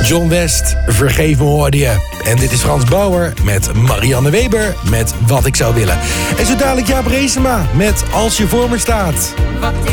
John West, Vergeef me hoorde je. En dit is Frans Bauer met Marianne Weber met Wat ik zou willen. En zo dadelijk Jaap Reesema met Als je voor me staat. Wat ik